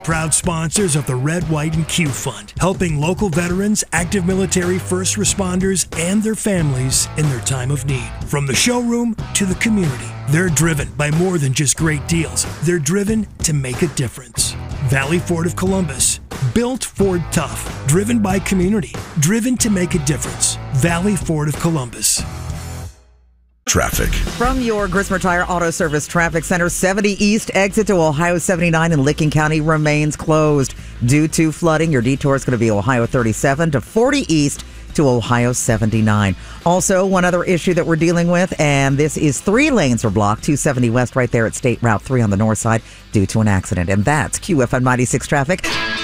Proud sponsors of the Red, White, and Q Fund, helping local veterans, active military, first responders, and their families in their time of need. From the showroom to the community, they're driven by more than just great deals. They're driven to make a difference. Valley Ford of Columbus, built Ford tough, driven by community, driven to make a difference. Valley Ford of Columbus. Traffic. From your Grismer Tire Auto Service Traffic Center, 70 East exit to Ohio 79 in Licking County remains closed due to flooding. Your detour is going to be Ohio 37 to 40 East to Ohio 79. Also, one other issue that we're dealing with, and this is 3 lanes are blocked, 270 West right there at State Route 3 on the north side due to an accident. And that's QFM 96 Traffic.